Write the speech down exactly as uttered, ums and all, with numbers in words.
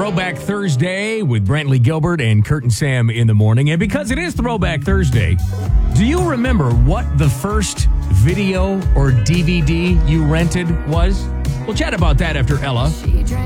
Throwback Thursday with Brantley Gilbert and Kurt and Sam in the morning. And because it is Throwback Thursday, do you remember what the first video or D V D you rented was? We'll chat about that after Ella.